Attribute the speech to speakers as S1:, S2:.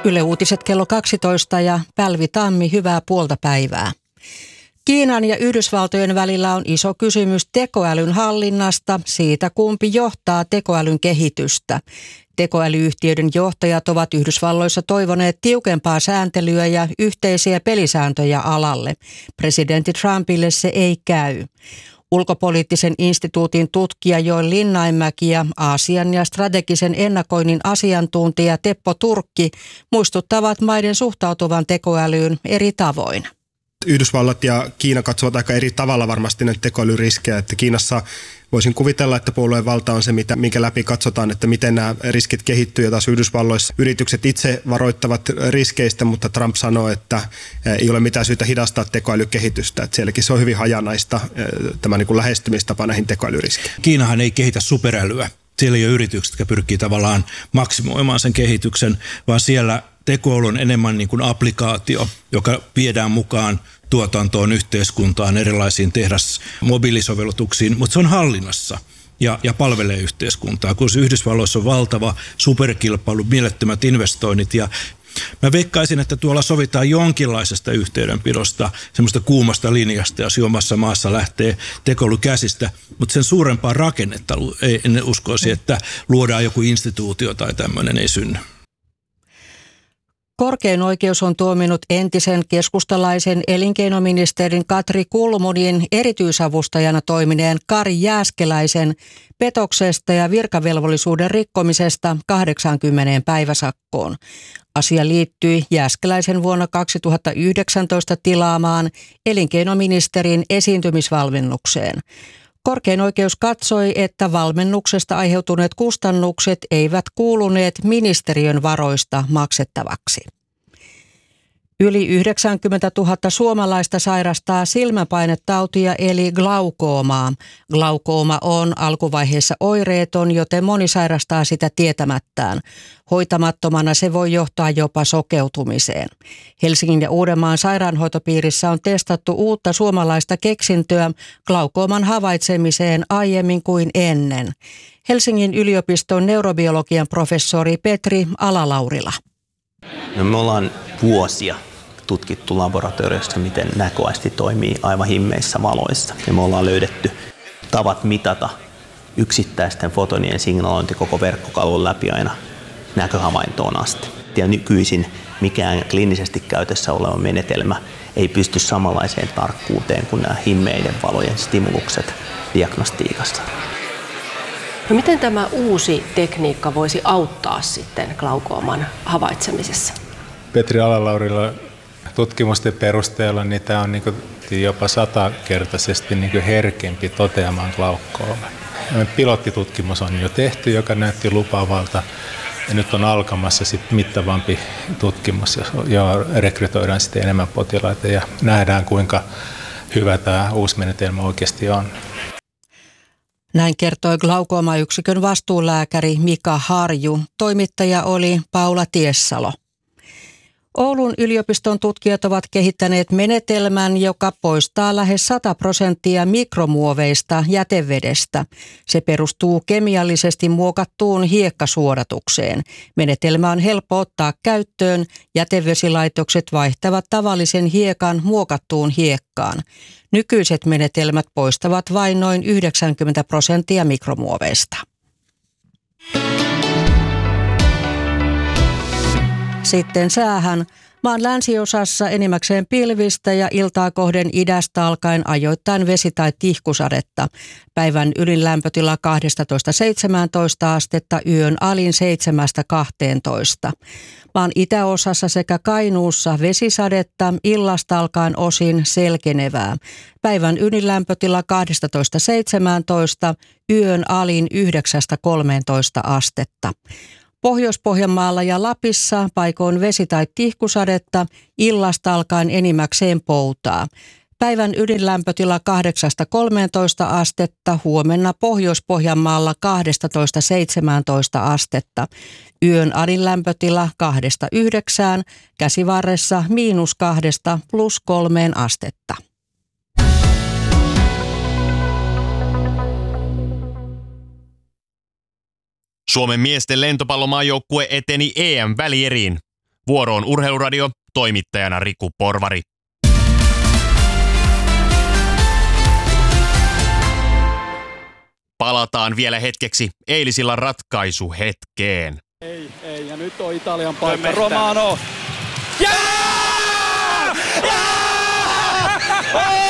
S1: Yle Uutiset kello 12 ja Pälvi Tammi, hyvää puolta päivää. Kiinan ja Yhdysvaltojen välillä on iso kysymys tekoälyn hallinnasta, siitä kumpi johtaa tekoälyn kehitystä. Tekoälyyhtiöiden johtajat ovat Yhdysvalloissa toivoneet tiukempaa sääntelyä ja yhteisiä pelisääntöjä alalle. Presidentti Trumpille se ei käy. Ulkopoliittisen instituutin tutkija Joel Linnainmäki ja Aasian ja strategisen ennakoinnin asiantuntija Teppo Turkki muistuttavat maiden suhtautuvan tekoälyyn eri tavoin.
S2: Yhdysvallat ja Kiina katsovat aika eri tavalla varmasti näitä tekoälyriskejä. Että Kiinassa voisin kuvitella, että puolueen valta on se, minkä läpi katsotaan, että miten nämä riskit kehittyy. Ja taas Yhdysvalloissa yritykset itse varoittavat riskeistä, mutta Trump sanoo, että ei ole mitään syytä hidastaa tekoälykehitystä. Että sielläkin se on hyvin hajanaista tämä niin kuin lähestymistapa näihin tekoälyriskeihin.
S3: Kiinahan ei kehitä superälyä. Siellä ei ole yritykset, jotka pyrkii tavallaan maksimoimaan sen kehityksen, vaan siellä tekoäly on enemmän niin kuin applikaatio, joka viedään mukaan tuotantoon, yhteiskuntaan, erilaisiin mobiilisovellutuksiin, mutta se on hallinnassa ja palvelee yhteiskuntaa. Kun Yhdysvalloissa on valtava superkilpailu, mielettömät investoinnit ja mä veikkaisin, että tuolla sovitaan jonkinlaisesta yhteydenpidosta, semmoista kuumasta linjasta, jos omassa maassa lähtee tekoäly käsistä, mutta sen suurempaa rakennetta en uskoisi, että luodaan joku instituutio tai tämmöinen ei synny.
S1: Korkein oikeus on tuominut entisen keskustalaisen elinkeinoministerin Katri Kulmunin erityisavustajana toimineen Kari Jääskeläisen petoksesta ja virkavelvollisuuden rikkomisesta 80 päiväsakkoon. Asia liittyi Jääskeläisen vuonna 2019 tilaamaan elinkeinoministerin esiintymisvalmennukseen. Korkein oikeus katsoi, että valmennuksesta aiheutuneet kustannukset eivät kuuluneet ministeriön varoista maksettavaksi. Yli 90 000 suomalaista sairastaa silmäpainetautia eli glaukoomaa. Glaukooma on alkuvaiheessa oireeton, joten moni sairastaa sitä tietämättään. Hoitamattomana se voi johtaa jopa sokeutumiseen. Helsingin ja Uudenmaan sairaanhoitopiirissä on testattu uutta suomalaista keksintöä glaukooman havaitsemiseen aiemmin kuin ennen. Helsingin yliopiston neurobiologian professori Petri Alalaurila.
S4: No, me ollaan vuosia tutkittu laboratoriossa, miten näköaisti toimii aivan himmeissä valoissa. Ja me ollaan löydetty tavat mitata yksittäisten fotonien signalointi koko verkkokalvon läpi aina näköhavaintoon asti. Ja nykyisin mikään kliinisesti käytössä oleva menetelmä ei pysty samanlaiseen tarkkuuteen kuin nämä himmeiden valojen stimulukset diagnostiikassa.
S5: No miten tämä uusi tekniikka voisi auttaa sitten glaukooman havaitsemisessa?
S6: Petri Alalaurilla tutkimusten perusteella niin tämä on jopa 100-kertaisesti herkempi toteamaan glaukooman. Pilottitutkimus on jo tehty, joka näytti lupaavalta. Ja nyt on alkamassa sitten mittavampi tutkimus, ja rekrytoidaan sitten enemmän potilaita ja nähdään, kuinka hyvä tämä uusi menetelmä oikeasti on.
S1: Näin kertoi glaukoomayksikön vastuulääkäri Mika Harju. Toimittaja oli Paula Tiessalo. Oulun yliopiston tutkijat ovat kehittäneet menetelmän, joka poistaa lähes 100% mikromuoveista jätevedestä. Se perustuu kemiallisesti muokattuun hiekkasuodatukseen. Menetelmä on helppo ottaa käyttöön. Jätevesilaitokset vaihtavat tavallisen hiekan muokattuun hiekkaan. Nykyiset menetelmät poistavat vain noin 90% mikromuoveista. Sitten säähän. Maan länsiosassa enimmäkseen pilvistä ja iltaa kohden idästä alkaen ajoittain vesi- tai tihkusadetta. Päivän ylin lämpötila 12–17 astetta, yön alin 7–12. Maan itäosassa sekä Kainuussa vesisadetta, illasta alkaen osin selkenevää. Päivän ylin lämpötila 12–17, yön alin 9–13 astetta. Pohjois-Pohjanmaalla ja Lapissa paikoin vesi- tai tihkusadetta, illasta alkaen enimmäkseen poutaa. Päivän ydinlämpötila 8–13 astetta, huomenna Pohjois-Pohjanmaalla 12–17 astetta. Yön alinlämpötila 2–9, Käsivarressa -2 +3 astetta.
S7: Suomen miesten lentopallomaajoukkue eteni EM-välieriin. Vuoroon Urheiluradio, toimittajana Riku Porvari. Palataan vielä hetkeksi eilisillan ratkaisuhetkeen.
S8: Ei, ja nyt on Italian paikka. Romano. Jää!